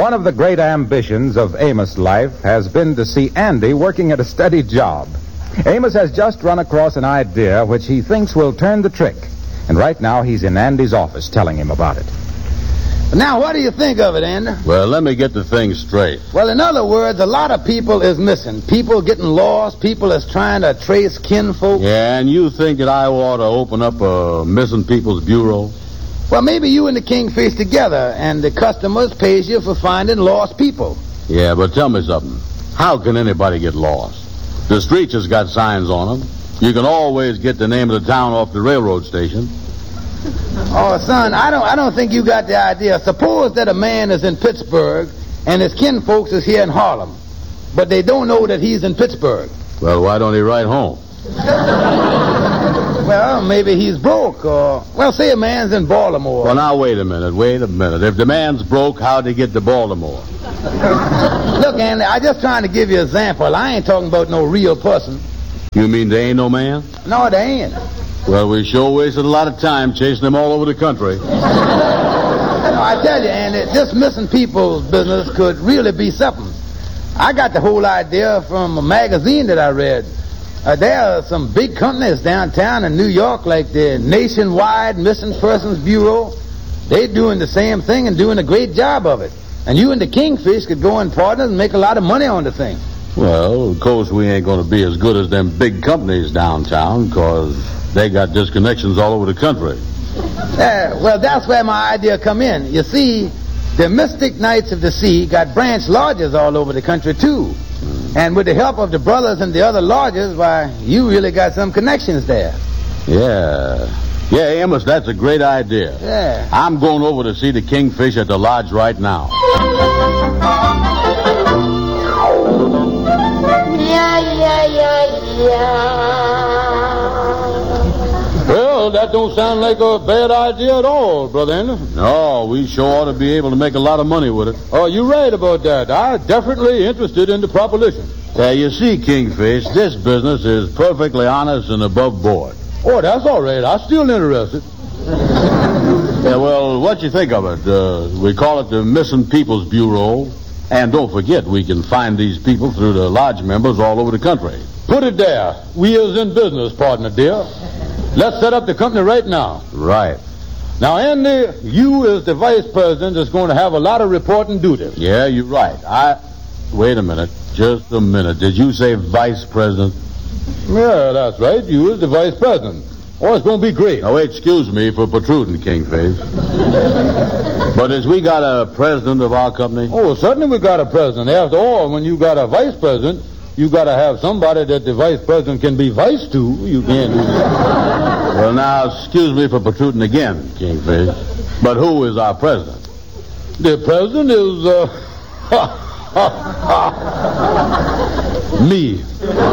One of the great ambitions of Amos' life has been to see Andy working at a steady job. Amos has just run across an idea which he thinks will turn the trick. And right now he's in Andy's office telling him about it. Now, what do you think of it, Andy? Well, let me get the thing straight. Well, in other words, a lot of people is missing. People getting lost. People is trying to trace kinfolk. Yeah, and you think that I ought to open up a missing people's bureau? Well, maybe you and the Kingfish together, and the customers pays you for finding lost people. Yeah, but tell me something. How can anybody get lost? The streets has got signs on them. You can always get the name of the town off the railroad station. Oh, son, I don't think you got the idea. Suppose that a man is in Pittsburgh and his kinfolks is here in Harlem, but they don't know that he's in Pittsburgh. Well, why don't he write home? Well, maybe he's broke, or, well, say a man's in Baltimore. Well, now, wait a minute. If the man's broke, how'd he get to Baltimore? Look, Andy, I'm just trying to give you an example. I ain't talking about no real person. You mean there ain't no man? No, there ain't. Well, we sure wasted a lot of time chasing them all over the country. No, I tell you, Andy, this missing people's business could really be something. I got the whole idea from a magazine that I read. There are some big companies downtown in New York, like the Nationwide Missing Persons Bureau. They're doing the same thing and doing a great job of it. And you and the Kingfish could go in partners and make a lot of money on the thing. Well, of course, we ain't going to be as good as them big companies downtown, because they got disconnections all over the country. Well, that's where my idea come in. You see, the Mystic Knights of the Sea got branch lodges all over the country, too. And with the help of the brothers and the other lodges, why, you really got some connections there. Yeah. Yeah, Amos, that's a great idea. Yeah. I'm going over to see the Kingfish at the lodge right now. Well, that don't sound like a bad idea at all, Brother Anderson. No, we sure ought to be able to make a lot of money with it. Oh, you're right about that. I'm definitely interested in the proposition. You see, Kingfish, this business is perfectly honest and above board. Oh, that's all right. I'm still interested. Yeah, well, what you think of it? We call it the Missing People's Bureau. And don't forget, we can find these people through the lodge members all over the country. Put it there. We is in business, partner, dear. Let's set up the company right now. Right. Now, Andy, you as the vice president is going to have a lot of reporting duties. Yeah, you're right. Wait a minute. Just a minute. Did you say vice president? Yeah, that's right. You as the vice president. Oh, it's going to be great. Now, excuse me for protruding, Kingfish. But has we got a president of our company? Oh, certainly we got a president. After all, when you got a vice president, you got to have somebody that the vice president can be vice to. You can't do that. Well, now, excuse me for protruding again, Kingfish. But who is our president? The president is, me.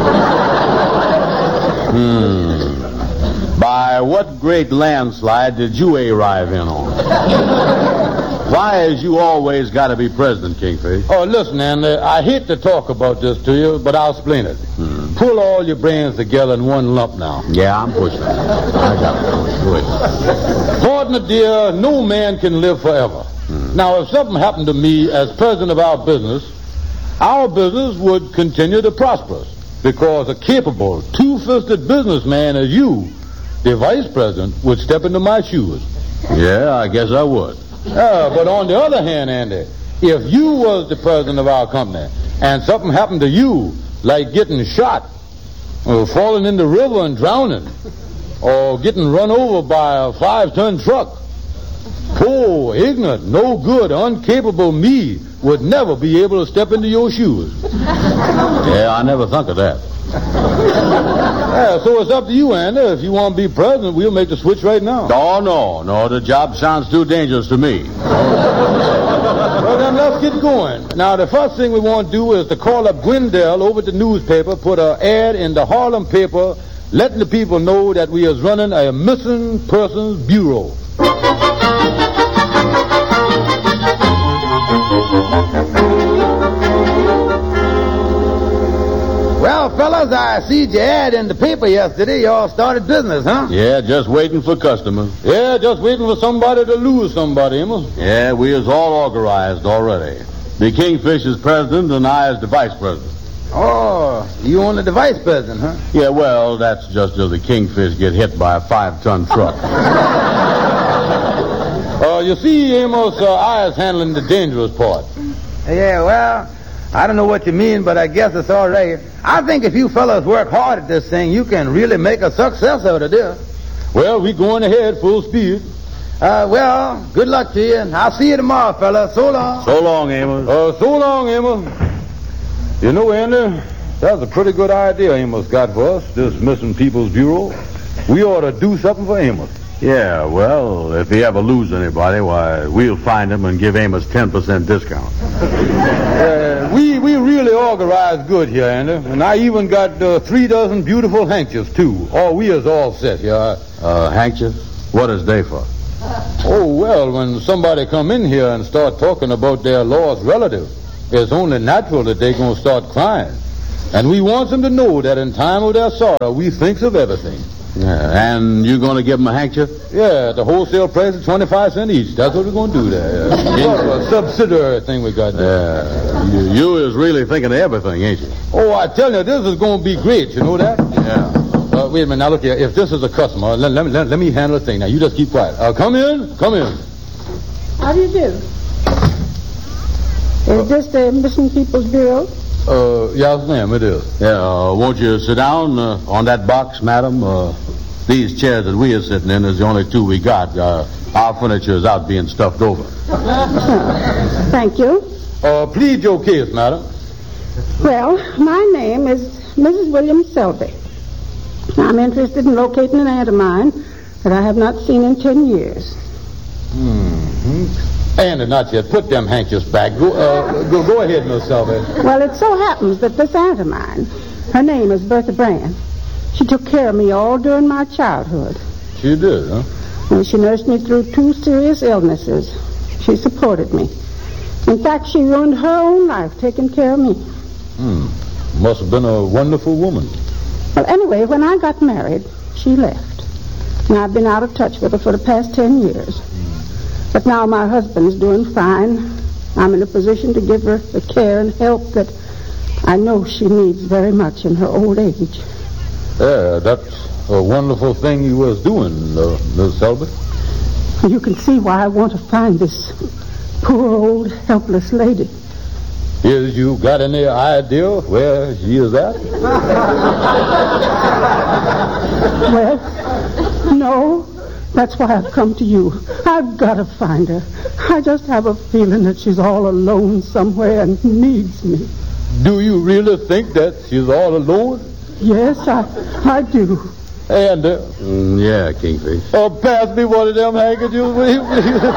By what great landslide did you arrive in on? Why has you always got to be president, Kingfish? Oh, listen, Andy, I hate to talk about this to you, but I'll explain it. Pull all your brains together in one lump now. Yeah, I'm pushing it. I got it. Go ahead. Partner, dear, no man can live forever. Now, if something happened to me as president of our business would continue to prosper because a capable, two-fisted businessman as you, the vice president, would step into my shoes. Yeah, I guess I would. But on the other hand, Andy, if you was the president of our company and something happened to you, like getting shot, or falling in the river and drowning, or getting run over by a 5-ton truck, poor, ignorant, no good, incapable me would never be able to step into your shoes. Yeah, I never thought of that. Yeah, so it's up to you, Andy. If you want to be president, we'll make the switch right now. No, the job sounds too dangerous to me. Well, then let's get going. Now, the first thing we want to do is to call up Gwendell over at the newspaper, put an ad in the Harlem paper, letting the people know that we is running a missing persons bureau. Well, fellas, I see your ad in the paper yesterday. Y'all started business, huh? Yeah, just waiting for customers. Yeah, just waiting for somebody to lose somebody, Amos. Yeah, we is all organized already. The Kingfish is president and I is the vice president. Oh, you only the vice president, huh? Yeah, well, that's just till the Kingfish get hit by a 5-ton truck. You see, Amos, I is handling the dangerous part. Yeah, well, I don't know what you mean, but I guess it's all right. I think if you fellas work hard at this thing, you can really make a success out of this. Well, we going ahead full speed. Well, good luck to you, and I'll see you tomorrow, fella. So long. So long, Amos. So long, Amos. You know, Andy, that's a pretty good idea Amos got for us, this Missing People's Bureau. We ought to do something for Amos. Yeah, well, if he ever loses anybody, why, we'll find him and give Amos 10% discount. We really organized good here, Andy. And I even got 3 dozen beautiful handkerchiefs, too. Oh, we is all set here. Handkerchiefs? What is they for? Oh, well, when somebody come in here and start talking about their lost relative, it's only natural that they're going to start crying. And we want them to know that in time of their sorrow, we thinks of everything. Yeah, and you going to give them a handkerchief? Yeah, the wholesale price is 25 cents each. That's what we're going to do there. Sort of a subsidiary thing we got there. Yeah, you is really thinking of everything, ain't you? Oh, I tell you, this is going to be great. You know that? Yeah. Wait a minute. Now, look here. If this is a customer, let me handle the thing. Now, you just keep quiet. Come in. Come in. How do you do? Is this the Missing People's Bureau? Yes, ma'am, it is. Yeah, won't you sit down on that box, madam? These chairs that we are sitting in is the only 2 we got. Our furniture is out being stuffed over. Thank you. Plead your case, madam. Well, my name is Mrs. William Selby. I'm interested in locating an aunt of mine that I have not seen in 10 years. Andy, not yet. Put them handkerchiefs back. Go ahead, Miss Selby. Well, it so happens that this aunt of mine, her name is Bertha Brand. She took care of me all during my childhood. She did, huh? And she nursed me through 2 serious illnesses. She supported me. In fact, she ruined her own life taking care of me. Must have been a wonderful woman. Well, anyway, when I got married, she left. And I've been out of touch with her for the past 10 years. But now my husband's doing fine. I'm in a position to give her the care and help that I know she needs very much in her old age. Yeah, that's a wonderful thing you was doing, Miss Selby. You can see why I want to find this poor old helpless lady. Is you got any idea where she is at? Well, no. That's why I've come to you. I've got to find her. I just have a feeling that she's all alone somewhere and needs me. Do you really think that she's all alone? Yes, I do. And, yeah, Kingfish. pass me one of them handkerchiefs, will you, please?